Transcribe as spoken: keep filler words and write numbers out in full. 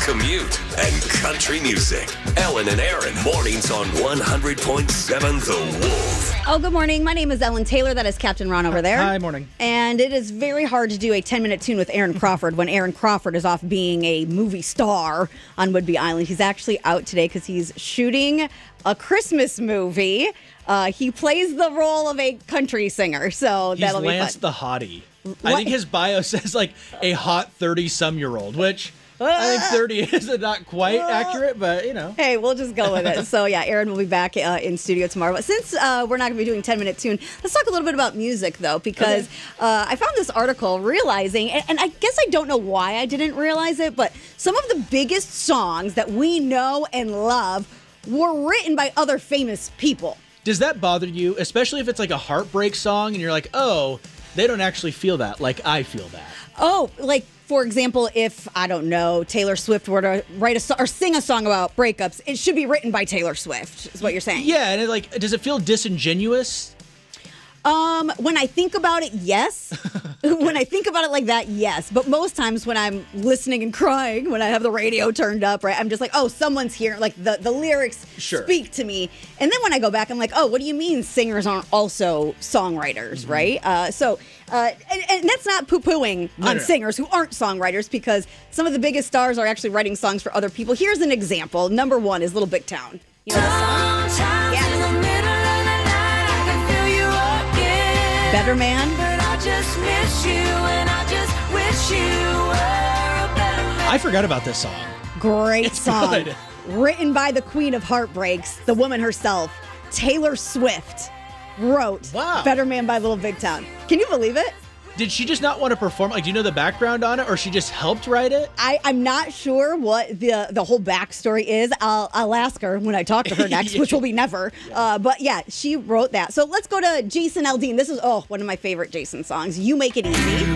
commute, and country music. Ellen and Aaron, mornings on one hundred point seven The Wolf. Oh, good morning. My name is Ellen Taylor. That is Captain Ron over there. Hi, morning. And it is very hard to do a ten-minute tune with Aaron Crawford when Aaron Crawford is off being a movie star on Whidbey Island. He's actually out today because he's shooting a Christmas movie. Uh, he plays the role of a country singer, so He's that'll be fun. Lance the Hottie. What? I think his bio says like a hot thirty-some-year-old, which I think thirty is not quite accurate, but you know. Hey, we'll just go with it. So, yeah, Aaron will be back uh, in studio tomorrow. But since uh, we're not going to be doing ten-minute tune, let's talk a little bit about music, though, because okay. uh, I found this article realizing, and, and I guess I don't know why I didn't realize it, but some of the biggest songs that we know and love were written by other famous people. Does that bother you, especially if it's like a heartbreak song and you're like, oh, they don't actually feel that like I feel that? Oh, like, for example, if, I don't know, Taylor Swift were to write a so- or sing a song about breakups, it should be written by Taylor Swift, is what you're saying. Yeah, and it, like, does it feel disingenuous? Um, when I think about it, yes. When I think about it like that, yes. But most times when I'm listening and crying, when I have the radio turned up, right, I'm just like, oh, someone's here. Like, the, the lyrics Sure. speak to me. And then when I go back, I'm like, oh, what do you mean singers aren't also songwriters, mm-hmm. right? Uh, so, uh, and, and that's not poo-pooing no, on no. singers who aren't songwriters, because some of the biggest stars are actually writing songs for other people. Here's an example. Number one is Little Big Town. You know this song? Yeah. Better Man. But I just miss you and I just wish you were a better man. I forgot about this song. Great It's song. good. Written by the Queen of Heartbreaks, the woman herself, Taylor Swift, wrote Wow. Better Man by Little Big Town. Can you believe it? Did she just not want to perform? Like, do you know the background on it, or she just helped write it? I, I'm not sure what the the whole backstory is. I'll, I'll ask her when I talk to her next, which will be never. Yeah. Uh, but yeah, she wrote that. So let's go to Jason Aldean. This is, oh, one of my favorite Jason songs. You Make It Easy.